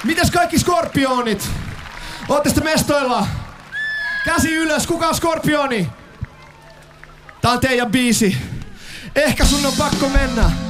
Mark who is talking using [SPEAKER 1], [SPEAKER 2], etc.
[SPEAKER 1] Mites kaikki skorpionit? Ootte sitten mestoilla? Käsi ylös, kuka on skorpioni? Tää on teidän biisi. Ehkä sun on pakko mennä.